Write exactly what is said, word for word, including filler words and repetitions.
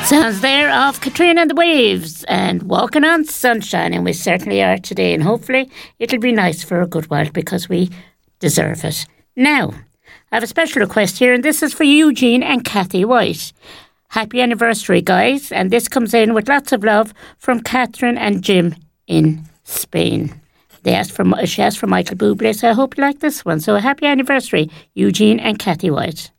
Sounds there of Katrina and the Waves and Walking on Sunshine, and we certainly are today, and hopefully it'll be nice for a good while because we deserve it. Now, I have a special request here, and this is for Eugene and Kathy White. Happy anniversary, guys, and this comes in with lots of love from Catherine and Jim in Spain. They asked for, she asked for Michael Bublé, so I hope you like this one. So a happy anniversary, Eugene and Kathy White.